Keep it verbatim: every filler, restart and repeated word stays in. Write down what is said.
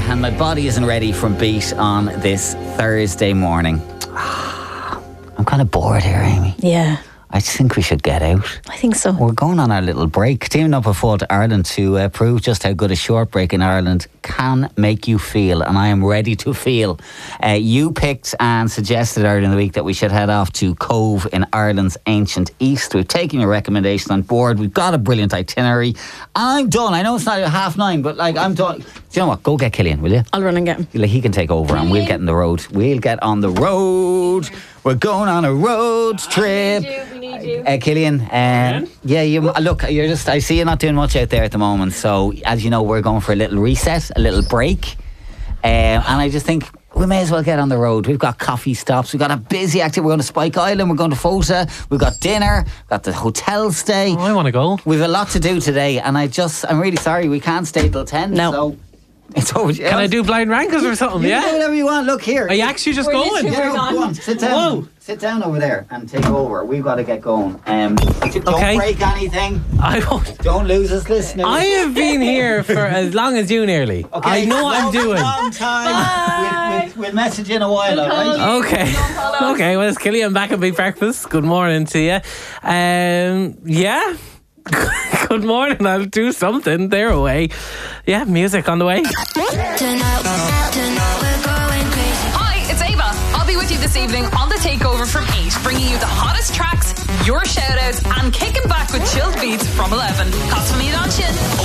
and my body isn't ready from Beat on this Thursday morning. I'm kind of bored here, Amy. Yeah. I think we should get out. I think so. We're going on our little break. Teaming up with Fáilte Ireland to uh, prove just how good a short break in Ireland can make you feel, and I am ready to feel. Uh, you picked and suggested earlier in the week that we should head off to Cove in Ireland's ancient east. We're taking your recommendation on board. We've got a brilliant itinerary. I'm done. I know it's not half nine, but like I'm done. Do you know what? Go get Killian, will you? I'll run and get him. Like, he can take over and we'll get on the road. We'll get on the road. We're going on a road trip. We need you. We need you. Uh, Killian, uh, yeah, you look. You're just. I see you not doing much out there at the moment. So, as you know, we're going for a little reset, a little break, uh, and I just think we may as well get on the road. We've got coffee stops. We've got a busy activity. We're going to Spike Island. We're going to Fota. We've got dinner. We've got the hotel stay. Oh, I want to go. We've a lot to do today, and I just. I'm really sorry we can't stay till ten. No. So it's over. Can I do blind rankings or something? You Yeah. can do whatever you want. Look here. Are you actually just We're going? literally- Yeah, We're go on. on, sit down. Whoa. Sit down over there and take over. We've got to get going. Um, don't Okay. break anything. I won't. Don't lose us listeners. I have been here for as long as you nearly. Okay. I know what I'm Long, doing. Long time. We'll, we'll, we'll message in a while, alright? Okay. Okay, well, it's Killian back at Big Breakfast. Good morning to you. Um, yeah. Good morning. I'll do something. They're away. Yeah, music on the way. Hi, it's Ava. I'll be with you this evening on The Takeover from eight, bringing you the hottest tracks, your shout-outs, and kicking back with chilled beats from eleven. Cos from on chin.